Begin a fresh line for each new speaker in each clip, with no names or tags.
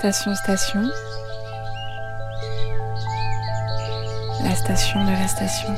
Station, la station de la station.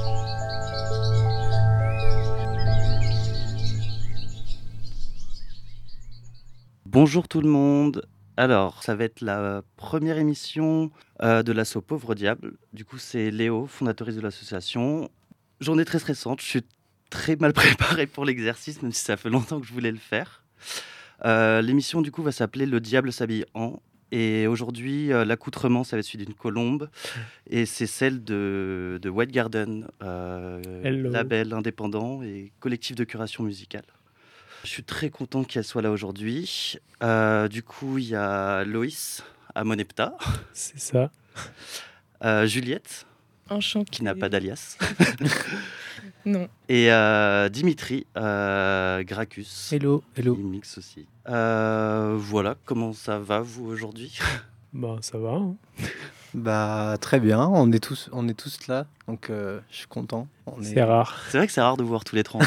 Bonjour tout le monde. Alors, ça va être la première émission de l'asso Pauvre Diable. Du coup, c'est Léo, fondatrice de l'association. Journée très stressante. Je suis très mal préparé pour l'exercice, même si ça fait longtemps que je voulais le faire. L'émission, du coup, va s'appeler Le Diable s'habille en. Et aujourd'hui, l'accoutrement, ça va être celui d'une colombe. Et c'est celle de White Garden,
Hello.
label indépendant et collectif de curation musicale. Je suis très content qu'elle soit là aujourd'hui. Du coup, il y a Loïs à Monepta,
C'est ça.
Juliette,
Enchantée.
qui n'a pas d'alias,
Non.
et Dimitri, Gracchus,
Hello.
qui mixe aussi. Voilà, comment ça va vous aujourd'hui?
Bah, ça va. Hein.
Bah très bien, on est tous là, donc je suis content.
C'est rare.
C'est vrai que c'est rare de vous voir tous les 30.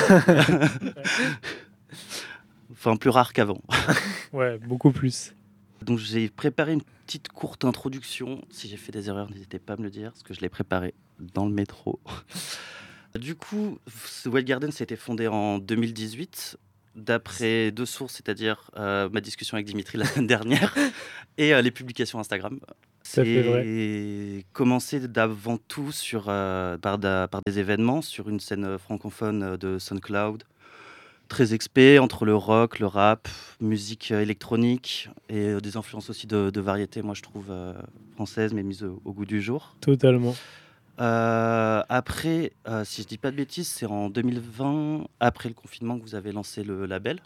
Enfin, plus rare qu'avant.
Ouais, beaucoup plus.
Donc j'ai préparé une petite courte introduction. Si j'ai fait des erreurs, n'hésitez pas à me le dire, parce que je l'ai préparé dans le métro. Du coup, White Garden, ça a été fondé en 2018, d'après deux sources, c'est-à-dire ma discussion avec Dimitri la semaine dernière et les publications Instagram.
Ça fait vrai.
C'est commencé d'avant tout par des événements sur une scène francophone de SoundCloud, très expé entre le rock, le rap, musique électronique et des influences aussi de variété, moi je trouve françaises, mais mises au goût du jour.
Totalement.
Après, si je dis pas de bêtises, c'est en 2020, après le confinement, que vous avez lancé le label.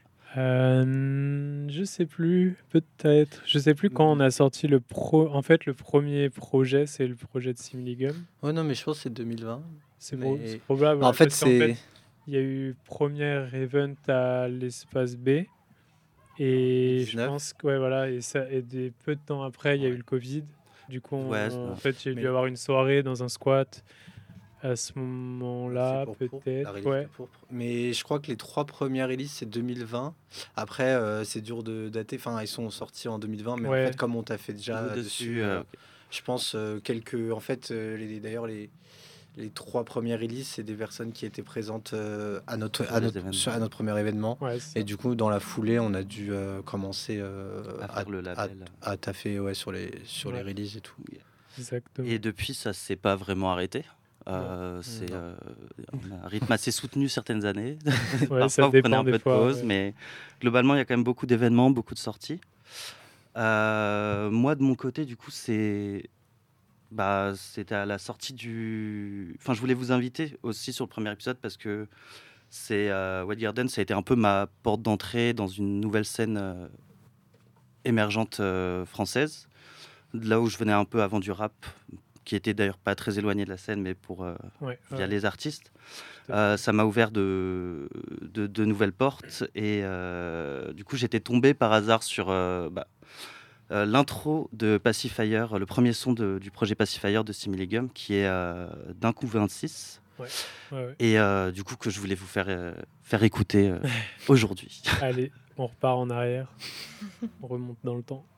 Je sais plus, peut-être. Je sais plus quand on a sorti En fait, le premier projet, c'est le projet de Simligum.
Ouais, non, mais je pense que c'est 2020.
C'est
Mais-
c'est probable.
En
ouais,
fait,
parce qu'en
c'est...
il y a eu premier event à l'espace B. Et
19.
je pense que, ouais, voilà. Et peu de temps après, il y a eu le Covid. Du coup,
Ouais,
en fait, j'ai dû
mais-
avoir une soirée dans un squat à ce moment-là,
c'est pour Pourpre, la
peut-être.
release
Ouais.
de Pourpre. Mais je crois que les 3 premières releases, c'est 2020. Après, c'est dur de dater. Enfin, ils sont sortis en 2020, mais
Ouais.
en fait, comme on t'a fait déjà
Vous
dessus,
ok.
je pense quelques... En fait, d'ailleurs, les 3 premières releases, c'est des personnes qui étaient présentes à notre premier événement.
Ouais, c'est ça.
Et du coup, dans la foulée, on a dû commencer
À faire le label.
à taffer sur les
Ouais.
releases et tout.
Exactement.
Et depuis, ça s'est pas vraiment arrêté.
Non.
C'est on a un rythme assez soutenu certaines années.
Ouais,
Parfois,
ça
vous prenez
dépend
un peu
des
de
fois.
pause,
Ouais.
mais globalement, il y a quand même beaucoup d'événements, beaucoup de sorties. Moi, de mon côté, du coup, c'était à la sortie du... Enfin, je voulais vous inviter aussi sur le premier épisode parce que White Garden, ça a été un peu ma porte d'entrée dans une nouvelle scène émergente française. De là où je venais un peu avant du rap, qui était d'ailleurs pas très éloigné de la scène, mais
Ouais,
via
ouais.
les artistes.
Tout à
Ça m'a ouvert de nouvelles portes et du coup j'étais tombé par hasard sur l'intro de Pacifier, le premier son du projet Pacifier de Similégum, qui est d'un coup 26,
Ouais, ouais.
et du coup que je voulais vous faire écouter aujourd'hui.
Allez, on repart en arrière. On remonte dans le temps.